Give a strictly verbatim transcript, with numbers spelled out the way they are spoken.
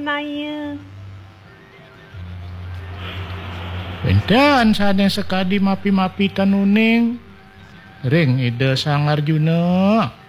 naya. Bentan sadeng sekadi mapi-mapi tanuning. Ring ide sang Arjuna.